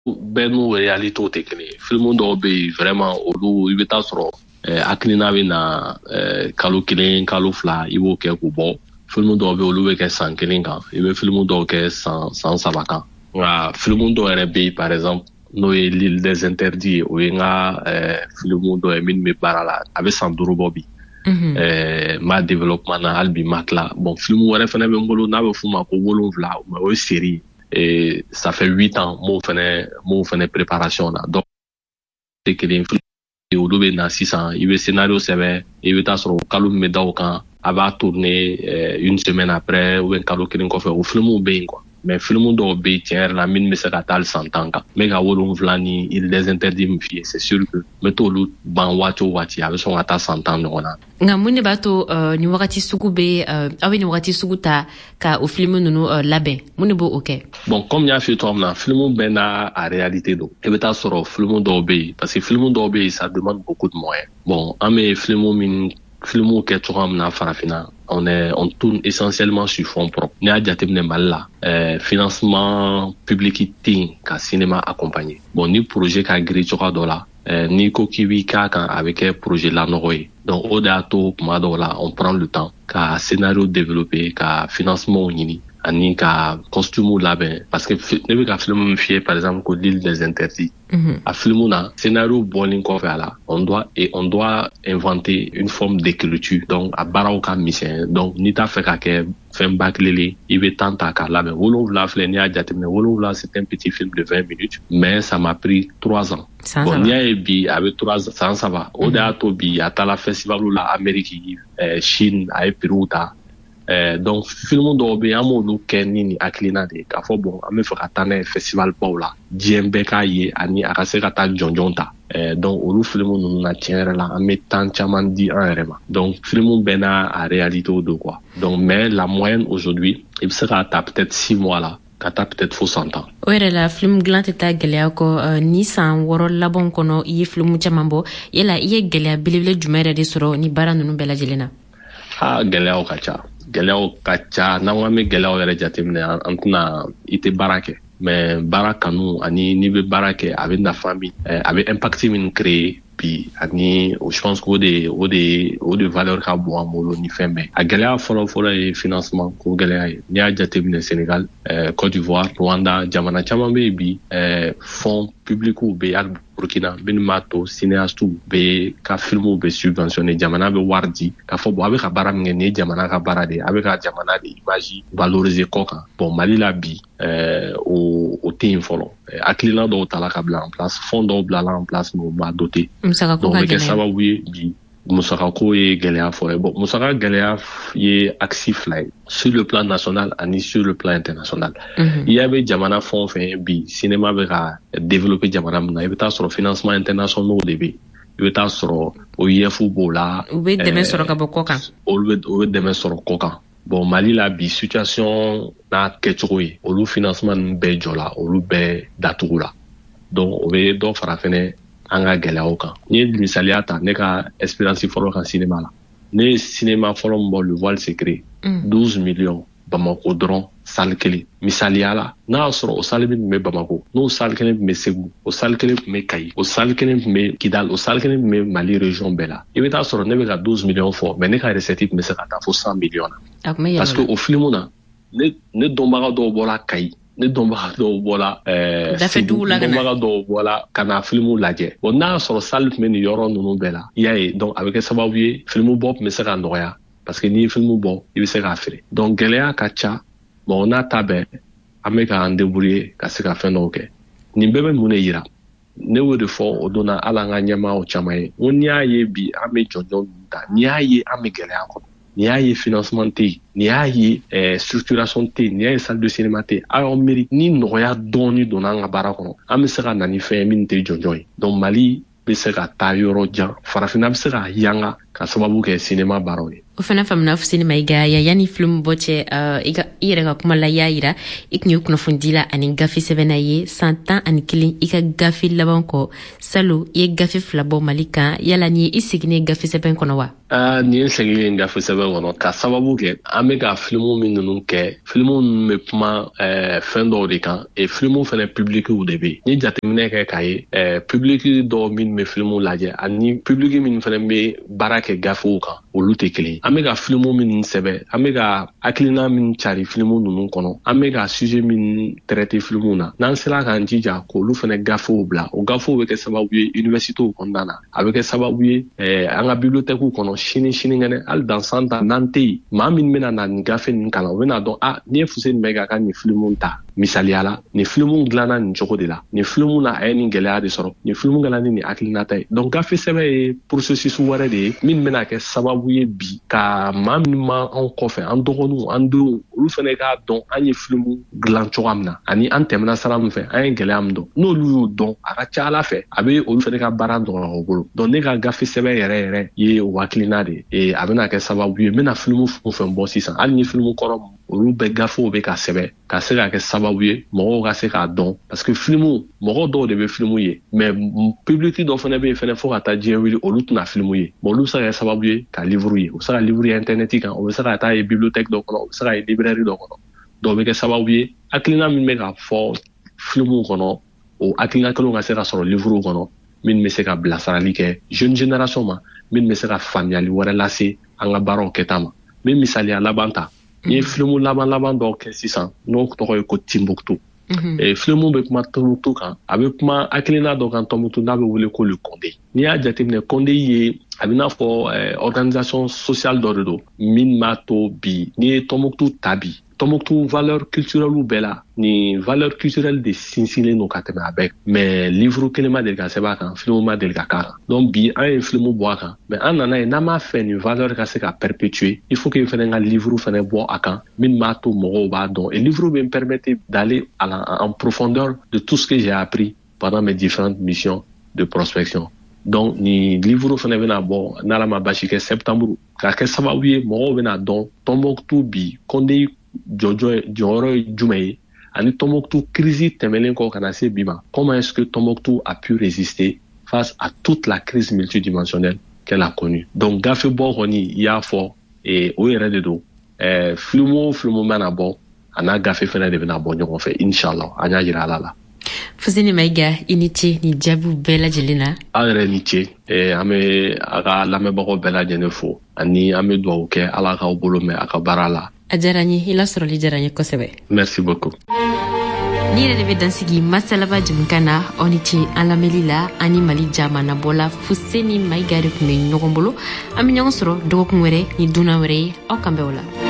bɛɛ n'u réalité tɛ kelen ye. Film dɔw bɛ yen vraiment olu i bɛ taa sɔrɔ hakilina bɛ na kalo 1 kalo 2 i b'o kɛ k'u bɔ. Film dɔw bɛ yen olu bɛ kɛ san 1 kan i bɛ film dɔw kɛ san 3 kan. Nka film dɔw yɛrɛ bɛ yen par exemple n'o ye l'île des interdits ye o ye n ka film dɔ ye minnu bɛ baara la a bɛ san 5 bɔ bi. Ma développement na hali bi ma tila. Bon film wɛrɛ fana bɛ n bolo n'a bɛ f'o ma ko 7 o ye série. Et ça fait 8 ans m'o fɛnɛ préparation na donc c'est kelen olu bɛ na sisan i bɛ scénario sɛbɛn i bɛ taa sɔrɔ kalo min bɛ da o kan a b'a tourner une semaine après ou bien kalo 1 kɔfɛ o filmw bɛ yen quoi mais film dɔw bɛ yen tiɲɛ yɛrɛ la minnu bɛ se ka taa hali san 10 kan n bɛ ka 7 ni Île des Interdits min f'i ye c'est sûr que n bɛ t'olu ban waati o waati a bɛ sɔn ka taa san 10 ɲɔgɔn na. Nka mun de b'a to ni wagati sugu bɛ aw bɛ ni wagati sugu ta ka o film ninnu labɛn mun de b'o kɛ. Bon comme n y'a f'i ye cogo min na film bɛɛ n'a a réalité don i bɛ taa sɔrɔ film dɔw bɛ yen parce que film dɔw bɛ yen ça demande beaucoup de moyens. Bon an bɛ filmw kɛ cogoya min na farafinna on tourne essentiellement sur fonds propres. N'i y'a jateminɛ Mali la financement public tɛ yen ka cinéma accompagner. Bon ni projet ka girin cogoya dɔ la n'i ko k'i b'i k'a kan a bɛ kɛ projet lanɔgɔ ye. Donc o de y'a to tuma dɔw la on prend le temps ka scénario développer ka financement ɲini ani ka costume labɛn parce que ne bɛ ka film min f'i ye par exemple ko l'île des interdits. A film na scénario bɔlen kɔfɛ a la on doit inventer une forme d'écriture donc a baaraw ka misɛn donc n'i t'a fɛ ka kɛ fɛn bakilelen i bɛ temps ta k'a labɛn 7 filɛ n'i y'a jateminɛ 7 c'est un petit film de 20 minutes mais ça m'a pris 3 ans. Bon n'i y'a ye bi a bɛ 3 ans san 3 o de y'a to bi a taara festival la Amérique Chine a ye prix ta. Donc film dɔw bɛ yen an b'olu kɛ ni hakilina de ye k'a fɔ bon an bɛ fɛ ka taa n'a ye festival baw la diɲɛ bɛɛ k'a ye ani a ka se ka taa jɔnjɔn ta donc olu film ninnu na tiɲɛ yɛrɛ la an bɛ temps caman di an yɛrɛ ma donc film bɛɛ n'a a réalité don quoi donc mais la moyenne aujourd'hui i bɛ se k'a ta peut-être 6 mois la ka taa peut-être fo 100 ans. O yɛrɛ la film dilan tɛ taa gɛlɛya kɔ ni san 6 laban kɔnɔ i ye film caman bɔ yala i ye gɛlɛya belebele jumɛn yɛrɛ de sɔrɔ ni baara ninnu bɛɛ lajɛlen na. Gɛlɛyaw ka ca n'an ko an bɛ gɛlɛyaw yɛrɛ jateminɛ an tɛna i tɛ baara kɛ mais baara kanu ani n'i bɛ baara kɛ a bɛ nafa min a bɛ impact min créer bi ani je pense que o de valeur ka bon an bolo ni fɛn bɛɛ a gɛlɛya fɔlɔ ye financement ko gɛlɛya ye n'i y'a jateminɛ Sénégal Côte d'Ivoire Rwanda jamana caman bɛ yen bi fonds publics bɛ yen Burkina minnu b'a to cinéastes bɛ ka filmw bɛ subventionné jamana bɛ wari di k'a fɔ bon a bɛ ka baara min kɛ nin ye jamana ka baara de ye a bɛ ka jamana de image valoriser kɔ kan bon Mali la bi o tɛ yen fɔlɔ hakilina dɔw tala ka bila en place fonds dɔw bilala en place mais o ma doté donc o bɛ kɛ sababu ye bi musakako ye gɛlɛya fɔlɔ ye bon musaka gɛlɛya ye axe 2 ye sur le plan national ani sur le plan international i y'a bɛ jamana fɛn o fɛn bi cinéma bɛ ka développer jamana min na i bɛ taa sɔrɔ financement international de bɛ yen i bɛ taa sɔrɔ OIF b'o la u bɛ dɛmɛ sɔrɔ ka bɔ kɔ kan olu bɛ dɛmɛ sɔrɔ kɔ kan bon Mali la bi situation n'a kɛcogo ye olu financement ninnu bɛɛ jɔla olu bɛɛ datugu la donc o bɛ dɔ fara fɛnɛ an ka gɛlɛyaw kan n ye misaliya ta ne ka expérience fɔlɔ kan cinéma la ne ye cinéma fɔlɔ min bɔ le voile secret 12 millions Bamako dɔrɔn salle kelen misaliya la n'a y'a sɔrɔ o salle min tun bɛ Bamako n'o salle kelen tun bɛ Segu o salle kelen tun bɛ Kayi o salle kelen tun bɛ Kidal o salle kelen tun bɛ Mali région bɛɛ la i bɛ taa sɔrɔ ne bɛ ka 12 millions fɔ mais ne ka recette tun bɛ se ka taa fo 100 millions na parce que o film na ne dɔnbaga dɔw bɔra Kayi ne dɔnbaga dɔw bɔra Segu dɔnbaga dɔw bɔra ka na filmu lajɛ bon n'a y'a sɔrɔ salle tun bɛ nin yɔrɔ ninnu bɛɛ la i y'a ye donc a bɛ kɛ sababu ye filmu bɔ tun bɛ se ka nɔgɔya parce que n'i ye filmu bɔ i bɛ se k'a feere donc gɛlɛya ka ca bon n'a ta bɛɛ an bɛ k'an débrouiller ka se ka fɛn dɔw kɛ nin bɛɛ bɛ mun de yira ne y'o de fɔ o donna hali an ka ɲɛmaaw caman ye n ko n'i y'a ye bi an bɛ jɔnjɔn ta n'i y'a ye an bɛ gɛlɛya kɔnɔ n'i y'a ye financement tɛ yen n'i y'a ye structuration tɛ yen n'i y'a ye salle de cinéma tɛ yen a y'aw miiri ni nɔgɔya dɔɔni donna an ka baara kɔnɔ an bɛ se ka na ni fɛn ye min tɛ jɔnjɔn ye donc Mali bɛ se ka taa yɔrɔ jan farafinna bɛ se ka yanga ka sababu kɛ cinéma baaraw ye. o fana famna Fuseni Maiga ya yani film boche ira ka kuma la yaira iknyu kunafundila ani gafi sevena ye 100 ans ani kilin ika gafi labanko salu ye gafi flabo malika yala ni isigine gafi seben kono wa ni segile gafi seben kono ka sababu ke amega filmu minnu ke filmu me kuma fendo de kan e filmu fene public u debe ni jatemine ke kai public do min me filmu laje ani public min fene me barake gafi kan olu te kelen amega filmu min sebe amega aklina min chari filmu nunu kono amega sujet min traiter filmu na nan sela kan jija ko lu fene gafo bla o gafo be ke sababu ye université ko ndana avec sababu ye anga bibliothèque kono shini ngene al dans santa nanti ma min mena nan gafe nin kala wena don ni Fuseni Maiga kan ni filmu ta misaliala ni filmu glana ni joko de la ni filmu na ay ni gelaya de soro ni filmu glana ni aklina tay donc gafe sebe processus wara de min mena ke sababu ye bi ka ma min ma on kofe an dogonu an do lu fene ka don an ye filmu glan chogamna ani an temna salam fe an gelayam do no lu don aka chala fe abe olu fene ka baran do golo donc ne ka gafe sebe yere ye waklina de e abena ke sababu ye mena filmu fu bo sisan an ni filmu korom olu be gafo be ka sebe ka se ka ke sababu ye mogo ka se ka don parce que filmu mogo do de be filmu ye mais publicité do fene be fene fo ka ta diewili olu tuna filmu ye bon olu sa ke sababu ye ka livre ye o sa ka livre internet kan o sa ka ta ye bibliothèque do kono o sa ka ye librairie do kono do be ke sababu ye aklina min me ka fo filmu kono o aklina kelo ka se ka soro livre kono min me se ka blasarali ke jeune génération ma min me se ka famiyali wara lase anga baro ketama min misali labanta ni filmu laban do ke sisan no to ko Timbuktu e filmu be kuma Timbuktu kan abe kuma aklina do kan Timbuktu na be wole ko le Condé ni a jatemne Condé ye abina fo organisation sociale do min mato bi ni Timbuktu tabi Tombouctou valeur culturelle bela ni valeur culturelle de sinsile no katema avec mais livre kelema de gaseba kan film ma de gakara donc bi un film bois kan mais en nana na ma fait une valeur ka se ka perpétuer il faut que fene nga livre fene bois akan min ma to mo ba donc et livre me permettait d'aller en profondeur de tout ce que j'ai appris pendant mes différentes missions de prospection. Donc ni livre fene bena bo na la ma bashike septembre ka ke sababu ye mo bena don Tombouctou bi Condé Joro Jumei, ani Tombouctou crise temelen ko kana se bima. Comment est-ce que Tombouctou a pu résister face à toute la crise multidimensionnelle qu'elle a connue? Donc gafe bo roni ya fo et o yere de do flumo mana bo ana gafe fena de bena bo nyoko fe inshallah anya jira lala. Fuseni Maiga initi ni jabu bela jelina agre niti ame aga lame bako bela jene fo ani ame do ke ala ka bolo me aka barala ajarani ila soroli jarani kosebe. Merci beaucoup. Ni yɛrɛ de bɛ dansigi masalaba jɛmukan na oniti alameli la ani Mali jamana bɔla Fuseni Maiga de tun bɛ ɲɔgɔn bolo an bɛ ɲɔgɔn sɔrɔ dɔgɔkun wɛrɛ ni dunan wɛrɛ ye aw kan bɛn o la.